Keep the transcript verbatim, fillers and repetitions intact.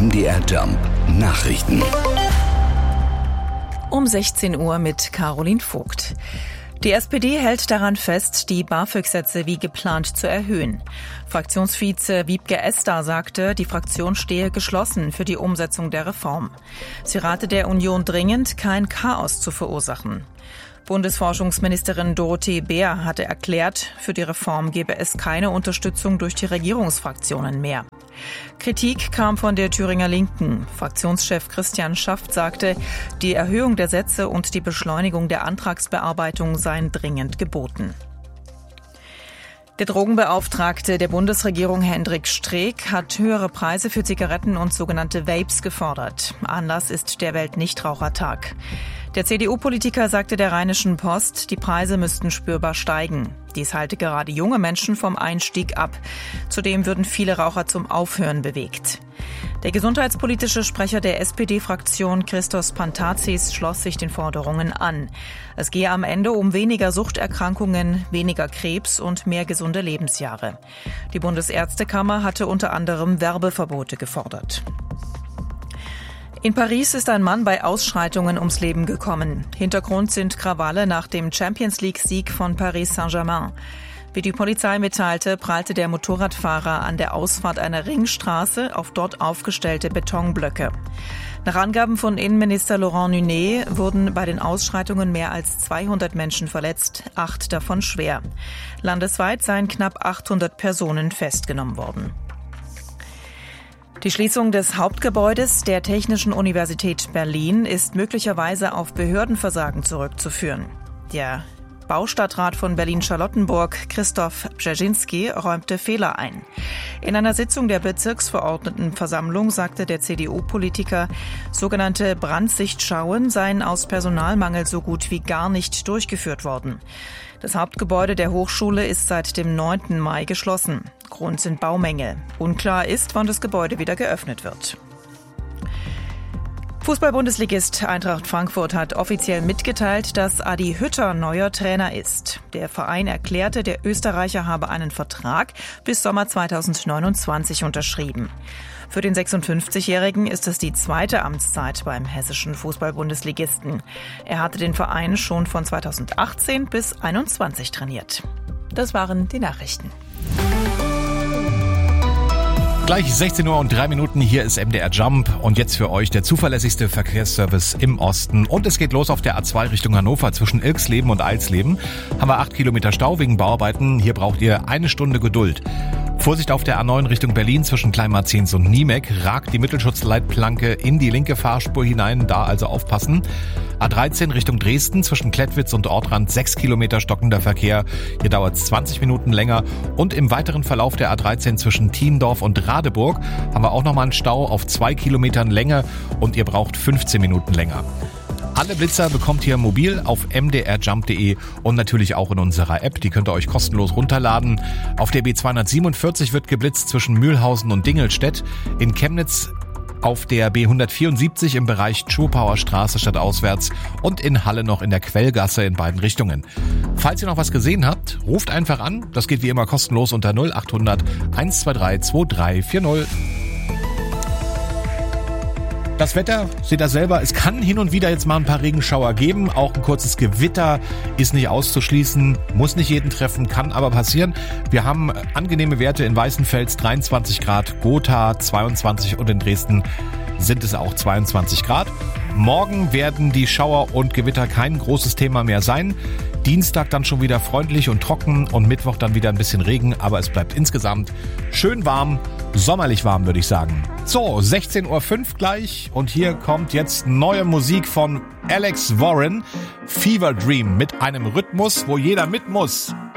M D R Jump Nachrichten. Um sechzehn Uhr mit Caroline Vogt. Die S P D hält daran fest, die BAföG-Sätze wie geplant zu erhöhen. Fraktionsvize Wiebke Esser sagte, die Fraktion stehe geschlossen für die Umsetzung der Reform. Sie rate der Union dringend, kein Chaos zu verursachen. Bundesforschungsministerin Dorothee Bär hatte erklärt, für die Reform gebe es keine Unterstützung durch die Regierungsfraktionen mehr. Kritik kam von der Thüringer Linken. Fraktionschef Christian Schaft sagte, die Erhöhung der Sätze und die Beschleunigung der Antragsbearbeitung seien dringend geboten. Der Drogenbeauftragte der Bundesregierung Hendrik Streeck hat höhere Preise für Zigaretten und sogenannte Vapes gefordert. Anlass ist der Weltnichtrauchertag. Der C D U-Politiker sagte der Rheinischen Post, die Preise müssten spürbar steigen. Dies halte gerade junge Menschen vom Einstieg ab. Zudem würden viele Raucher zum Aufhören bewegt. Der gesundheitspolitische Sprecher der S P D-Fraktion Christos Pantazis schloss sich den Forderungen an. Es gehe am Ende um weniger Suchterkrankungen, weniger Krebs und mehr gesunde Lebensjahre. Die Bundesärztekammer hatte unter anderem Werbeverbote gefordert. In Paris ist ein Mann bei Ausschreitungen ums Leben gekommen. Hintergrund sind Krawalle nach dem Champions-League-Sieg von Paris Saint-Germain. Wie die Polizei mitteilte, prallte der Motorradfahrer an der Ausfahrt einer Ringstraße auf dort aufgestellte Betonblöcke. Nach Angaben von Innenminister Laurent Nunez wurden bei den Ausschreitungen mehr als zweihundert Menschen verletzt, acht davon schwer. Landesweit seien knapp achthundert Personen festgenommen worden. Die Schließung des Hauptgebäudes der Technischen Universität Berlin ist möglicherweise auf Behördenversagen zurückzuführen. Der Baustadtrat von Berlin-Charlottenburg, Christoph Brzezinski, räumte Fehler ein. In einer Sitzung der Bezirksverordnetenversammlung sagte der C D U-Politiker, sogenannte Brandsichtsschauen seien aus Personalmangel so gut wie gar nicht durchgeführt worden. Das Hauptgebäude der Hochschule ist seit dem neunten Mai geschlossen. Grund sind Baumängel. Unklar ist, wann das Gebäude wieder geöffnet wird. Fußball-Bundesligist Eintracht Frankfurt hat offiziell mitgeteilt, dass Adi Hütter neuer Trainer ist. Der Verein erklärte, der Österreicher habe einen Vertrag bis Sommer zweitausendneunundzwanzig unterschrieben. Für den sechsundfünfzigjährigen ist es die zweite Amtszeit beim hessischen Fußball-Bundesligisten. Er hatte den Verein schon von zweitausendachtzehn bis einundzwanzig trainiert. Das waren die Nachrichten. Gleich sechzehn Uhr und drei Minuten, hier ist M D R Jump und jetzt für euch der zuverlässigste Verkehrsservice im Osten. Und es geht los auf der A zwei Richtung Hannover zwischen Ilksleben und Eilsleben. Haben wir acht Kilometer Stau wegen Bauarbeiten, hier braucht ihr eine Stunde Geduld. Vorsicht auf der A neun Richtung Berlin zwischen Kleinmarzens und Niemek, ragt die Mittelschutzleitplanke in die linke Fahrspur hinein, da also aufpassen. A dreizehn Richtung Dresden zwischen Klettwitz und Ortrand sechs Kilometer stockender Verkehr, hier dauert es zwanzig Minuten länger. Und im weiteren Verlauf der A dreizehn zwischen Thiendorf und Radeburg haben wir auch nochmal einen Stau auf zwei Kilometern Länge und ihr braucht fünfzehn Minuten länger. Alle Blitzer bekommt ihr mobil auf m d r jump punkt d e und natürlich auch in unserer App. Die könnt ihr euch kostenlos runterladen. Auf der B zweihundertsiebenundvierzig wird geblitzt zwischen Mühlhausen und Dingelstedt. In Chemnitz auf der B hundertvierundsiebzig im Bereich Schopauer Straße stadtauswärts und in Halle noch in der Quellgasse in beiden Richtungen. Falls ihr noch was gesehen habt, ruft einfach an. Das geht wie immer kostenlos unter null achthundert eins zwei drei zwei drei vier null. Das Wetter, seht ihr selber, es kann hin und wieder jetzt mal ein paar Regenschauer geben. Auch ein kurzes Gewitter ist nicht auszuschließen, muss nicht jeden treffen, kann aber passieren. Wir haben angenehme Werte in Weißenfels, dreiundzwanzig Grad, Gotha zweiundzwanzig und in Dresden sind es auch zweiundzwanzig Grad. Morgen werden die Schauer und Gewitter kein großes Thema mehr sein. Dienstag dann schon wieder freundlich und trocken und Mittwoch dann wieder ein bisschen Regen, aber es bleibt insgesamt schön warm, sommerlich warm, würde ich sagen. So, sechzehn Uhr fünf gleich und hier kommt jetzt neue Musik von Alex Warren, Fever Dream, mit einem Rhythmus, wo jeder mit muss.